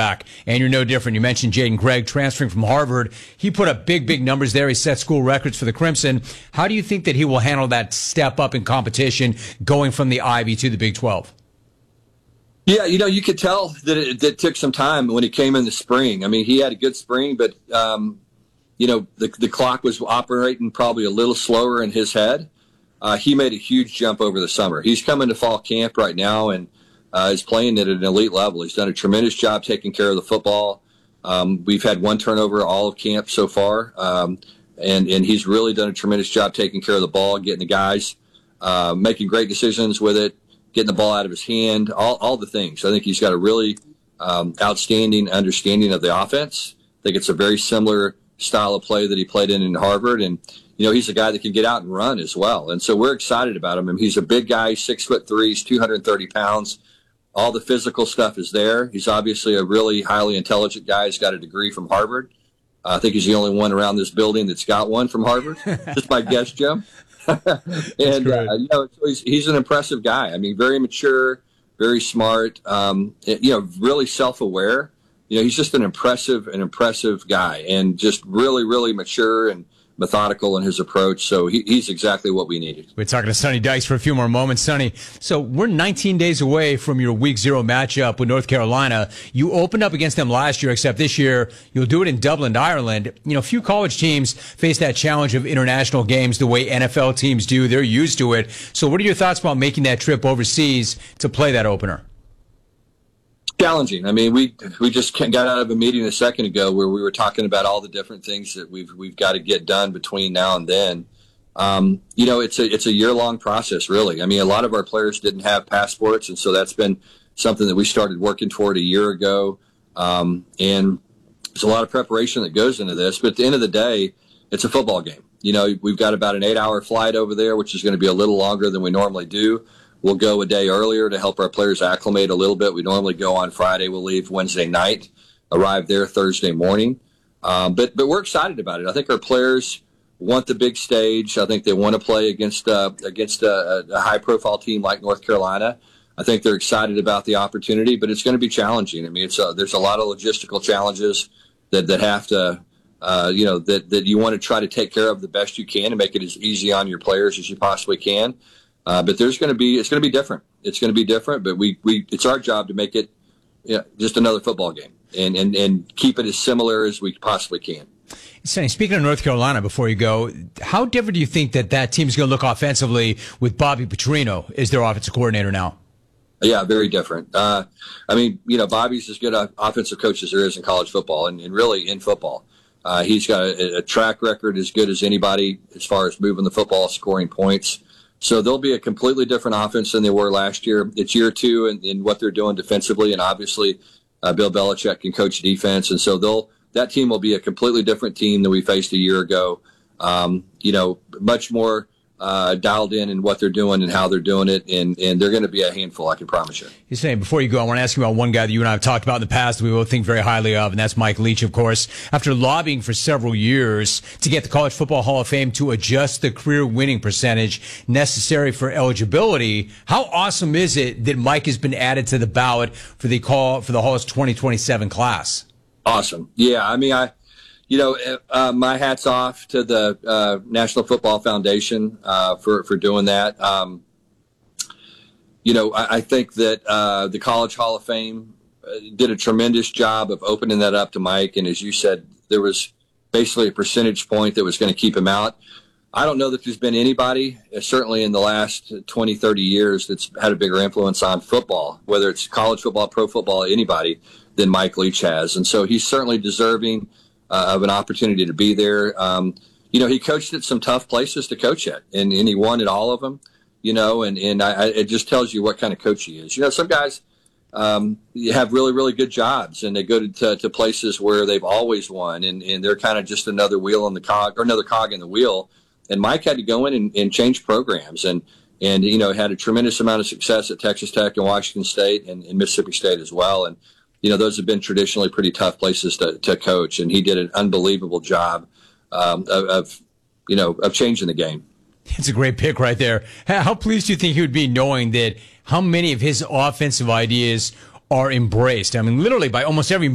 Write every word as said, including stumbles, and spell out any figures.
quarterback, and you're no different. You mentioned Jaden Gregg transferring from Harvard. He put up big, big numbers there. He set school records for the Crimson. How do you think that he will handle that step up in competition going from the Ivy to the Big twelve? Yeah, you know, you could tell that it, that it took some time when he came in the spring. I mean, he had a good spring, but, um, you know, the, the clock was operating probably a little slower in his head. Uh, he made a huge jump over the summer. He's coming to fall camp right now and uh, is playing at an elite level. He's done a tremendous job taking care of the football. Um, we've had one turnover all of camp so far, um, and, and he's really done a tremendous job taking care of the ball, getting the guys, uh, making great decisions with it, getting the ball out of his hand, all, all the things. I think he's got a really um, outstanding understanding of the offense. I think it's a very similar style of play that he played in in Harvard. And, you know, he's a guy that can get out and run as well. And so we're excited about him. I mean, he's a big guy, six foot three, he's two hundred thirty pounds. All the physical stuff is there. He's obviously a really highly intelligent guy. He's got a degree from Harvard. Uh, I think he's the only one around this building that's got one from Harvard. Just my guess, Jim. and uh, you know, he's, he's an impressive guy. I mean, very mature, very smart. Um, you know, really self-aware. You know, he's just an impressive, an impressive guy, and just really, really mature and methodical in his approach. So he, he's exactly what we needed. We're talking to Sonny Dykes for a few more moments. Sonny, so we're nineteen days away from your week zero matchup with North Carolina. You opened up against them last year, except this year you'll do it in Dublin, Ireland. You know, few college teams face that challenge of international games the way N F L teams do. They're used to it. So what are your thoughts about making that trip overseas to play that opener? Challenging. I mean, we we just got out of a meeting a second ago where we were talking about all the different things that we've we've got to get done between now and then. Um, you know, it's a it's a year long process, really. I mean, a lot of our players didn't have passports, and so that's been something that we started working toward a year ago. Um, and there's a lot of preparation that goes into this, but at the end of the day, it's a football game. You know, we've got about an eight hour flight over there, which is going to be a little longer than we normally do. We'll go a day earlier to help our players acclimate a little bit. We normally go on Friday. We'll leave Wednesday night, arrive there Thursday morning. Um, but but we're excited about it. I think our players want the big stage. I think they want to play against uh, against a, a high-profile team like North Carolina. I think they're excited about the opportunity, but it's going to be challenging. I mean, it's a, there's a lot of logistical challenges that, that have to, uh, you know, that, that you want to try to take care of the best you can and make it as easy on your players as you possibly can. Uh, but there's going to be, it's going to be different. It's going to be different, but we, we, it's our job to make it you know, just another football game and, and, and keep it as similar as we possibly can. Sonny, speaking of North Carolina, before you go, how different do you think that that team's going to look offensively with Bobby Petrino as their offensive coordinator now? Yeah, very different. Uh, I mean, you know, Bobby's as good an offensive coach as there is in college football and, and really in football. Uh, he's got a, a track record as good as anybody as far as moving the football, scoring points. So they'll be a completely different offense than they were last year. It's year two in, in what they're doing defensively, and obviously uh, Bill Belichick can coach defense, and so they'll that team will be a completely different team than we faced a year ago. Um, you know, much more uh, dialed in in what they're doing and how they're doing it, and, and they're going to be a handful, I can promise you. You're saying, before you go, I want to ask you about one guy that you and I have talked about in the past that we both think very highly of, and that's Mike Leach, of course. After lobbying for several years to get the College Football Hall of Fame to adjust the career winning percentage necessary for eligibility, how awesome is it that Mike has been added to the ballot for the call for the Hall's twenty twenty-seven class? Awesome. Yeah, I mean, I, you know, uh, my hat's off to the uh, National Football Foundation uh, for for doing that. Um, you know, I, I think that uh, the College Hall of Fame did a tremendous job of opening that up to Mike. And as you said, there was basically a percentage point that was going to keep him out. I don't know that there's been anybody, uh, certainly in the last twenty, thirty years, that's had a bigger influence on football, whether it's college football, pro football, anybody, than Mike Leach has. And so he's certainly deserving uh, of an opportunity to be there. Um, you know, he coached at some tough places to coach at, and, and he won at all of them, you know, and, and I, I, it just tells you what kind of coach he is. You know, some guys um, have really, really good jobs, and they go to, to, to places where they've always won, and, and they're kind of just another wheel in the cog, or another cog in the wheel. And Mike had to go in and, and change programs, and, and, you know, had a tremendous amount of success at Texas Tech and Washington State and, and Mississippi State as well. And, you know, those have been traditionally pretty tough places to, to coach, and he did an unbelievable job um, of, of, you know, of changing the game. It's a great pick right there. How pleased do you think he would be knowing that how many of his offensive ideas are embraced? I mean, literally by almost every